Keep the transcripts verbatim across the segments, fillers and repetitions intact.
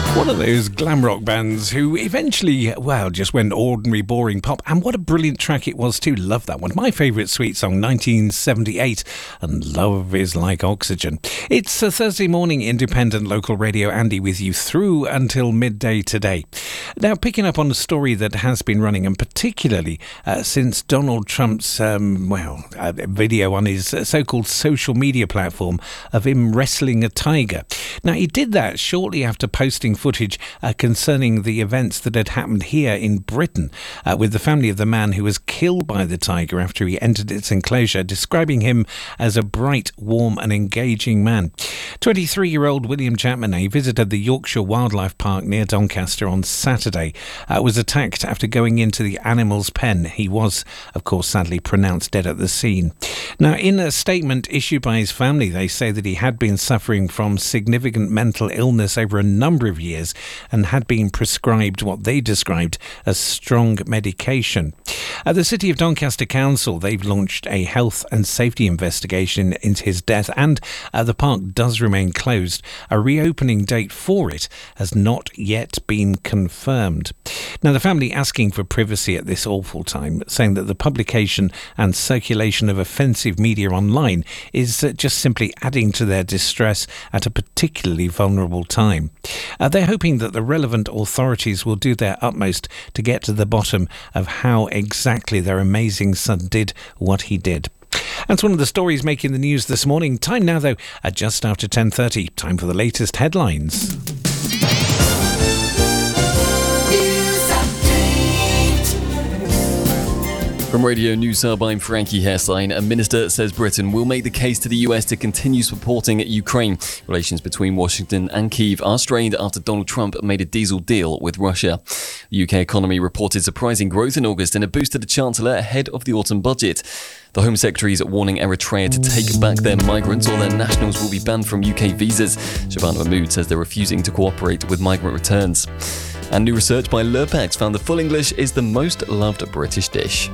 One of those glam rock bands who eventually, well, just went ordinary, boring pop. And what a brilliant track it was too. Love that one. My favourite Sweet song, nineteen seventy-eight. And Love is Like Oxygen. It's a Thursday morning independent local radio. Andy with you through until midday today. Now, picking up on a story that has been running, and particularly uh, since Donald Trump's, um, well, uh, video on his uh, so-called social media platform of him wrestling a tiger. Now, he did that shortly after posting footage uh, concerning the events that had happened here in Britain uh, with the family of the man who was killed by the tiger after he entered its enclosure, describing him as a bright, warm and engaging man. twenty-three-year-old William Chapman, he visited the Yorkshire Wildlife Park near Doncaster on Saturday, uh, was attacked after going into the animal's pen. He was, of course, sadly pronounced dead at the scene. Now, in a statement issued by his family, they say that he had been suffering from significant mental illness over a number of years and had been prescribed what they described as strong medication. At the City of Doncaster Council, they've launched a health and safety investigation into his death, and uh, the park does remain closed. A reopening date for it has not yet been confirmed. Now, the family asking for privacy at this awful time, saying that the publication and circulation of offensive media online is uh, just simply adding to their distress at a particularly vulnerable time. Uh, they're hoping that the relevant authorities will do their utmost to get to the bottom of how exactly their amazing son did what he did. That's one of the stories making the news this morning. Time now, though, at just after ten thirty. Time for the latest headlines. From Radio News Hub, I'm Frankie Hessline. A minister says Britain will make the case to the U S to continue supporting Ukraine. Relations between Washington and Kyiv are strained after Donald Trump made a diesel deal with Russia. The U K economy reported surprising growth in August and a boost to the Chancellor ahead of the autumn budget. The Home Secretary is warning Eritrea to take back their migrants or their nationals will be banned from U K visas. Shabana Mahmood says they're refusing to cooperate with migrant returns. And new research by Lurpax found the full English is the most loved British dish.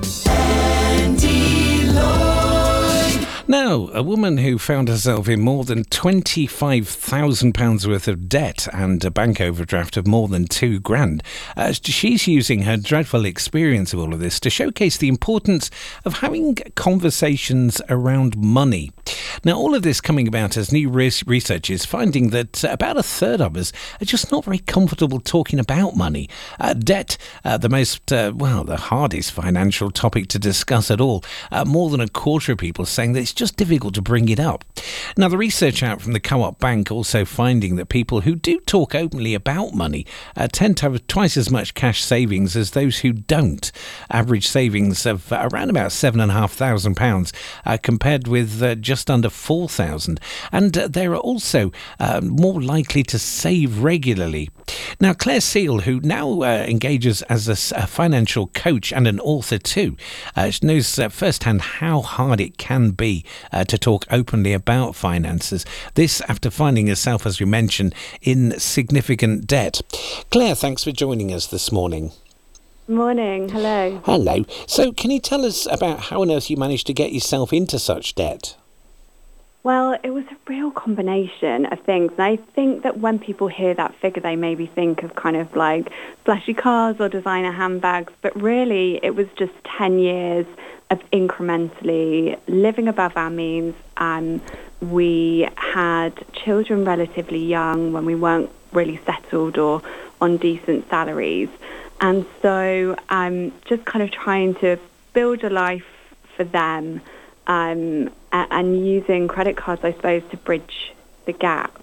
Now, a woman who found herself in more than twenty-five thousand pounds worth of debt and a bank overdraft of more than two grand. Uh, she's using her dreadful experience of all of this to showcase the importance of having conversations around money. Now, all of this coming about as new research is finding that about a third of us are just not very comfortable talking about money. Uh, debt, uh, the most, uh, well, the hardest financial topic to discuss at all. Uh, more than a quarter of people saying that it's just difficult to bring it up. Now, the research out from the Co-op Bank also finding that people who do talk openly about money uh, tend to have twice as much cash savings as those who don't. Average savings of uh, around about seven and a half thousand pounds uh, compared with uh, just under four thousand, and uh, they are also uh, more likely to save regularly. Now, Claire Seal, who now uh, engages as a, a financial coach and an author too, uh, she knows uh, firsthand how hard it can be uh, to talk openly about finances. This after finding herself, as we mentioned, in significant debt. Claire, thanks for joining us this morning. Morning, hello. Hello. So can you tell us about how on earth you managed to get yourself into such debt? Well, it was a real combination of things. And I think that when people hear that figure, they maybe think of kind of like flashy cars or designer handbags. But really, it was just ten years of incrementally living above our means. And we had children relatively young when we weren't really settled or on decent salaries. And so um, just kind of trying to build a life for them. Um, and using credit cards, I suppose, to bridge the gap.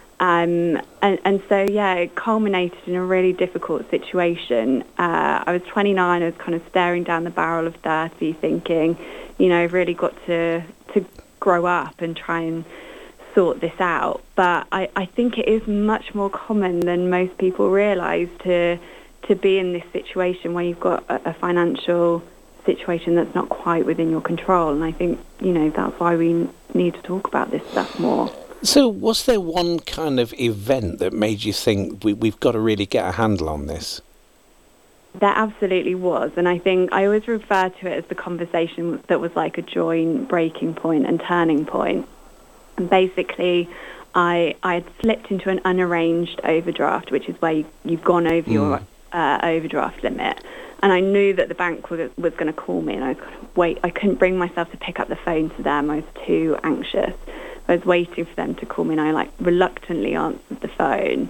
Um, and, and so, yeah, it culminated in a really difficult situation. Uh, I was twenty-nine, I was kind of staring down the barrel of thirty, thinking, you know, I've really got to, to grow up and try and sort this out. But I, I think it is much more common than most people realise to, to be in this situation where you've got a, a financial situation that's not quite within your control, and I think, you know, that's why we need to talk about this stuff more. So was there one kind of event that made you think we, we've got to really get a handle on this? There absolutely was, and I think I always refer to it as the conversation that was like a joint breaking point and turning point. And basically, I I had slipped into an unarranged overdraft, which is where you, you've gone over mm. your uh, overdraft limit. And I knew that the bank was, was going to call me, and I was going to wait. I couldn't bring myself to pick up the phone to them. I was too anxious. I was waiting for them to call me, and I like reluctantly answered the phone.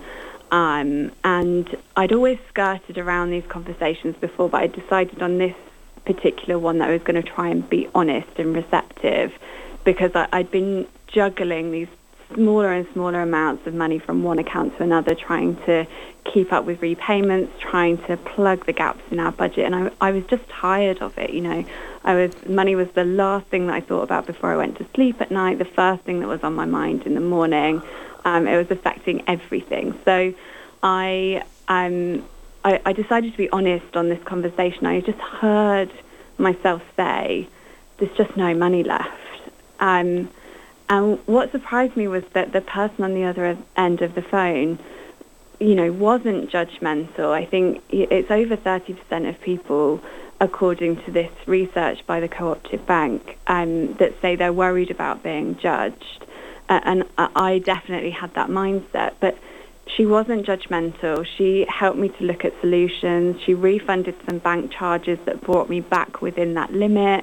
Um, and I'd always skirted around these conversations before, but I decided on this particular one that I was going to try and be honest and receptive, because I, I'd been juggling these smaller and smaller amounts of money from one account to another, trying to keep up with repayments, trying to plug the gaps in our budget. And I, I was just tired of it, you know. I was money was the last thing that I thought about before I went to sleep at night, the first thing that was on my mind in the morning. Um, it was affecting everything. So I, um, I, I decided to be honest on this conversation. I just heard myself say, there's just no money left. Um, and what surprised me was that the person on the other end of the phone, you know, wasn't judgmental. I think it's over thirty percent of people, according to this research by the Cooperative Bank, um, that say they're worried about being judged. Uh, and I definitely had that mindset. But she wasn't judgmental. She helped me to look at solutions. She refunded some bank charges that brought me back within that limit.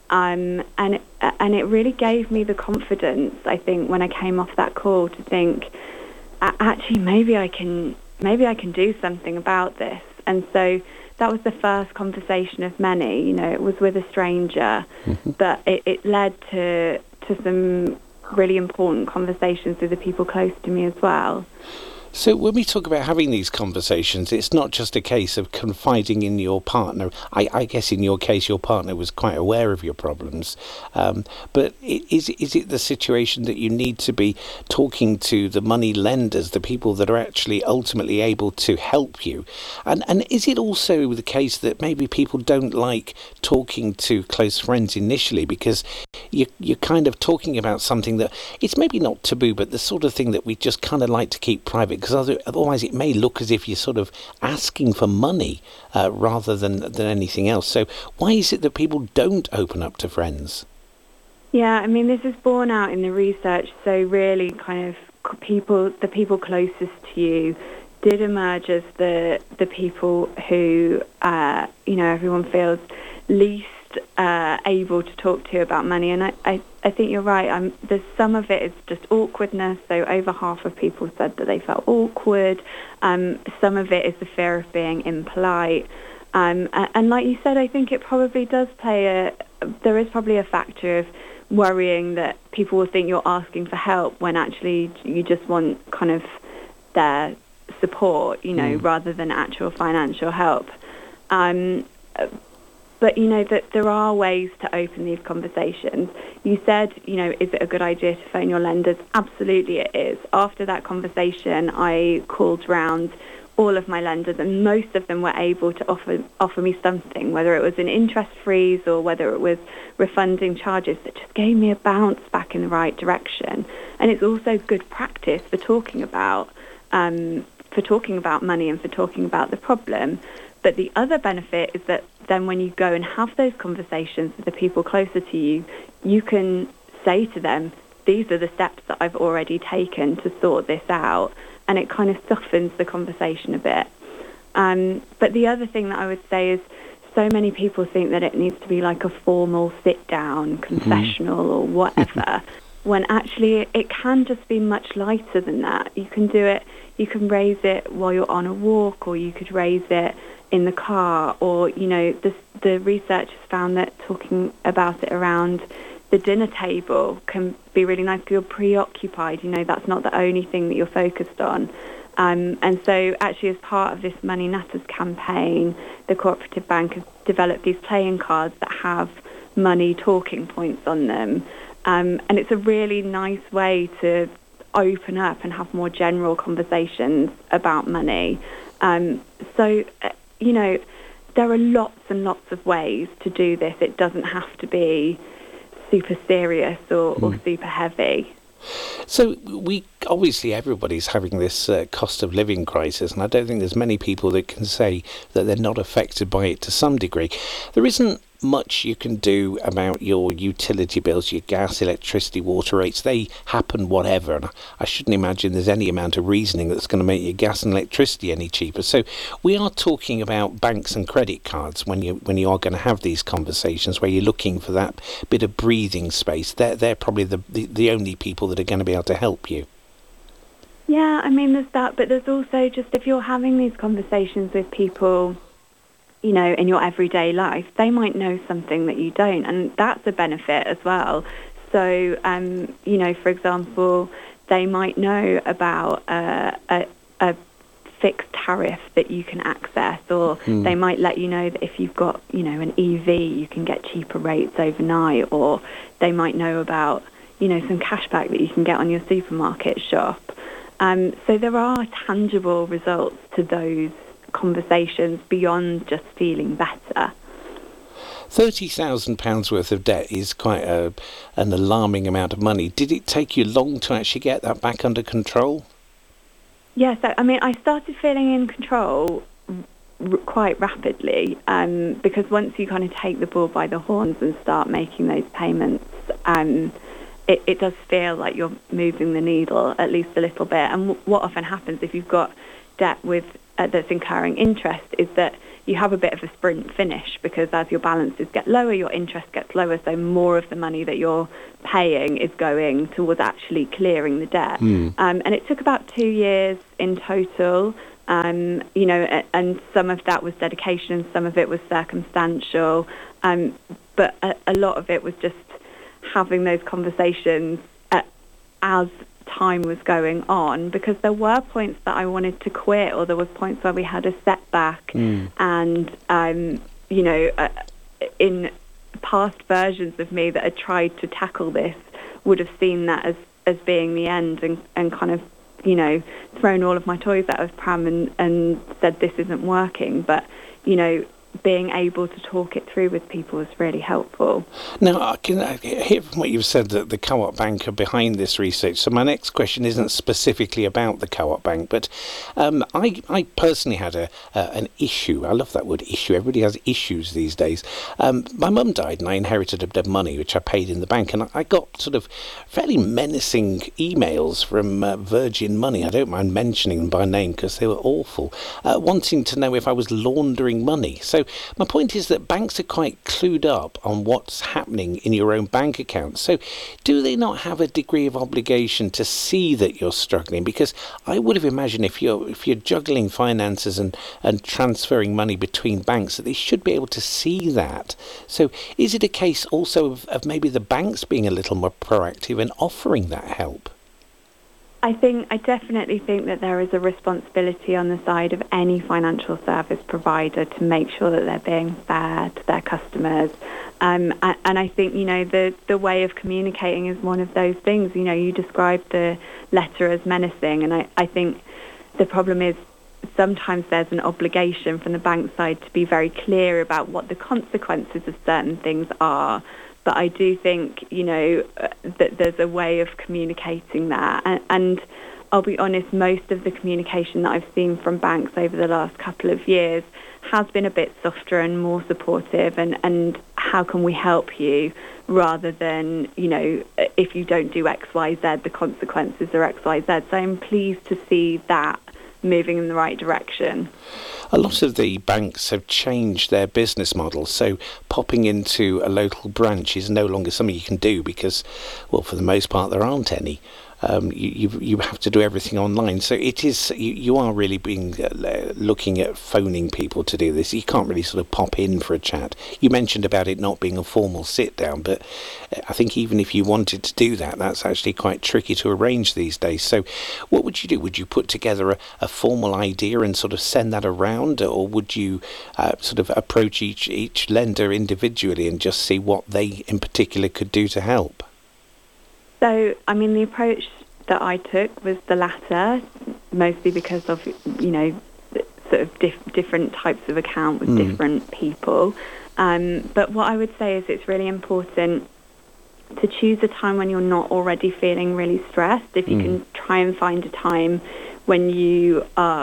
Um, and it, and it really gave me the confidence, I think, when I came off that call to think, actually, maybe I can maybe I can do something about this. And so that was the first conversation of many. You know, it was with a stranger, mm-hmm. but it, it led to to some really important conversations with the people close to me as well. So when we talk about having these conversations, it's not just a case of confiding in your partner. I, I guess in your case, your partner was quite aware of your problems. Um, but is, is it the situation that you need to be talking to the money lenders, the people that are actually ultimately able to help you? And, and is it also the case that maybe people don't like talking to close friends initially because you, you're kind of talking about something that it's maybe not taboo, but the sort of thing that we just kind of like to keep private? Because otherwise it may look as if you're sort of asking for money uh, rather than than anything else. So why is it that people don't open up to friends? Yeah, I mean, this is borne out in the research. So really kind of people, the people closest to you did emerge as the, the people who, uh, you know, everyone feels least uh, able to talk to about money. And I, I, I think you're right. Um, there's some of it is just awkwardness. So over half of people said that they felt awkward. Um, some of it is the fear of being impolite. Um, and, and like you said, I think it probably does play a, there is probably a factor of worrying that people will think you're asking for help when actually you just want kind of their support, you know, mm. rather than actual financial help. Um, But, you know, that there are ways to open these conversations. You said, you know, is it a good idea to phone your lenders? Absolutely it is. After that conversation, I called round all of my lenders, and most of them were able to offer offer me something, whether it was an interest freeze or whether it was refunding charges, that just gave me a bounce back in the right direction. And it's also good practice for talking about um, for talking about money and for talking about the problem. But the other benefit is that then when you go and have those conversations with the people closer to you, you can say to them, these are the steps that I've already taken to sort this out. And it kind of softens the conversation a bit. Um, but the other thing that I would say is so many people think that it needs to be like a formal sit-down, confessional mm-hmm. or whatever, when actually it can just be much lighter than that. You can do it, you can raise it while you're on a walk, or you could raise it in the car, or, you know, the, the research has found that talking about it around the dinner table can be really nice because you're preoccupied. You know, that's not the only thing that you're focused on. Um, and so actually as part of this Money Matters campaign, the Cooperative Bank has developed these playing cards that have money talking points on them. Um, and it's a really nice way to open up and have more general conversations about money. Um, so, uh, you know, there are lots and lots of ways to do this. It doesn't have to be super serious or, mm. or super heavy. So we obviously everybody's having this uh, cost of living crisis, and I don't think there's many people that can say that they're not affected by it to some degree. There isn't much you can do about your utility bills, your gas, electricity, water rates. They happen whatever, and I shouldn't imagine there's any amount of reasoning that's going to make your gas and electricity any cheaper. So we are talking about banks and credit cards when you when you are going to have these conversations where you're looking for that bit of breathing space. They're, they're probably the, the, the only people that are going to be able to help you. Yeah, I mean, there's that, but there's also just if you're having these conversations with people, you know, in your everyday life, they might know something that you don't, and that's a benefit as well. So, um, you know, for example, they might know about uh, a, a fixed tariff that you can access, or mm. they might let you know that if you've got, you know, an E V, you can get cheaper rates overnight, or they might know about, you know, some cashback that you can get on your supermarket shop. Um, so there are tangible results to those conversations beyond just feeling better. thirty thousand pounds worth of debt is quite a, an alarming amount of money. Did it take you long to actually get that back under control? Yes, I mean, I started feeling in control r- quite rapidly um, because once you kind of take the bull by the horns and start making those payments, um, it, it does feel like you're moving the needle at least a little bit. And w- what often happens if you've got debt with uh, that's incurring interest is that you have a bit of a sprint finish, because as your balances get lower, your interest gets lower, so more of the money that you're paying is going towards actually clearing the debt. Mm. Um, and it took about two years in total, um, you know, and some of that was dedication, some of it was circumstantial, um, but a, a lot of it was just having those conversations uh, as time was going on, because there were points that I wanted to quit, or there was points where we had a setback, mm. and um, you know, uh, in past versions of me that had tried to tackle this would have seen that as, as being the end, and, and kind of, you know, thrown all of my toys out of pram and, and said this isn't working. But, you know, being able to talk it through with people is really helpful. Now, I can I hear from what you've said that the Co-op Bank are behind this research. So my next question isn't specifically about the Co-op Bank, but um, I, I personally had a uh, an issue. I love that word, issue. Everybody has issues these days. Um, my mum died and I inherited a bit of money, which I paid in the bank, and I got sort of fairly menacing emails from uh, Virgin Money. I don't mind mentioning them by name because they were awful, uh, wanting to know if I was laundering money. So my point is that banks are quite clued up on what's happening in your own bank account. So do they not have a degree of obligation to see that you're struggling? Because I would have imagined if you're if you're juggling finances and, and transferring money between banks, that they should be able to see that. So is it a case also of, of maybe the banks being a little more proactive and offering that help? I think I definitely think that there is a responsibility on the side of any financial service provider to make sure that they're being fair to their customers. Um, and, and I think, you know, the, the way of communicating is one of those things. You know, you described the letter as menacing, and I, I think the problem is sometimes there's an obligation from the bank side to be very clear about what the consequences of certain things are. But I do think, you know, uh, that there's a way of communicating that. And, and I'll be honest, most of the communication that I've seen from banks over the last couple of years has been a bit softer and more supportive, and, and how can we help you, rather than, you know, if you don't do X, Y, Z, the consequences are X, Y, Z. So I'm pleased to see that moving in the right direction. A lot of the banks have changed their business model, so popping into a local branch is no longer something you can do because, well, for the most part, there aren't any. Um, you, you you have to do everything online, so it is you, you are really being uh, looking at phoning people to do this. You can't really sort of pop in for a chat. You mentioned about it not being a formal sit down, but I think even if you wanted to do that, that's actually quite tricky to arrange these days. So what would you do? Would you put together a, a formal idea and sort of send that around, or would you uh, sort of approach each each lender individually and just see what they in particular could do to help? So, I mean, the approach that I took was the latter, mostly because of, you know, sort of dif- different types of account with mm. different people. Um, but what I would say is it's really important to choose a time when you're not already feeling really stressed. If you mm. can try and find a time when you are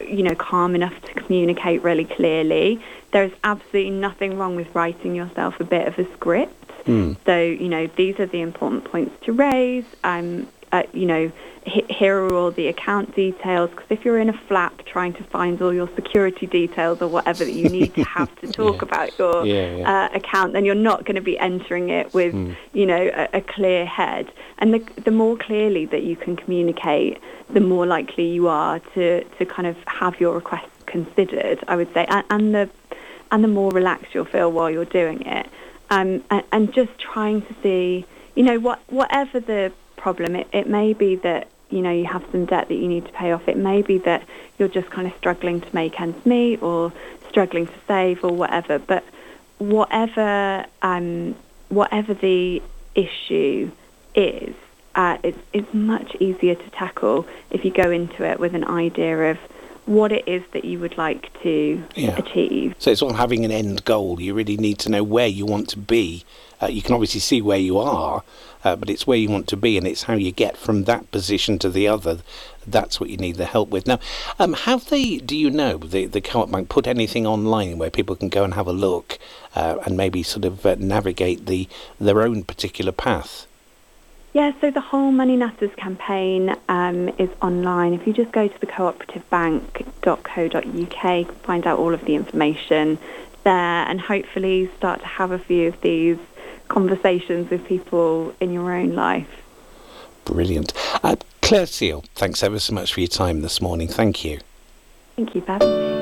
you know, calm enough to communicate really clearly. There's absolutely nothing wrong with writing yourself a bit of a script. Mm. So, you know, these are the important points to raise. Um, uh, you know, h- here are all the account details. Because if you're in a flap trying to find all your security details or whatever that you need to have to talk yeah. about your yeah, yeah. Uh, account, then you're not going to be entering it with, Mm. you know, a, a clear head. And the, the more clearly that you can communicate, the more likely you are to, to kind of have your requests considered, I would say, and, and the and the more relaxed you'll feel while you're doing it. Um, and, and just trying to see, you know, what whatever the problem, it, it may be that, you know, you have some debt that you need to pay off. It may be that you're just kind of struggling to make ends meet or struggling to save or whatever. But whatever um, whatever the issue is, uh, it's, it's much easier to tackle if you go into it with an idea of what it is that you would like to Yeah. achieve. So it's all having an end goal. You really need to know where you want to be. Uh, you can obviously see where you are, uh, but it's where you want to be, and it's how you get from that position to the other. That's what you need the help with. Now, um, have they, do you know, the, the Co-op Bank put anything online where people can go and have a look uh, and maybe sort of uh, navigate the their own particular path? Yeah, so the whole Money Natters campaign um, is online. If you just go to the cooperative bank dot co dot uk, you can find out all of the information there and hopefully start to have a few of these conversations with people in your own life. Brilliant. Uh, Claire Seal, thanks ever so much for your time this morning. Thank you. Thank you, Bev.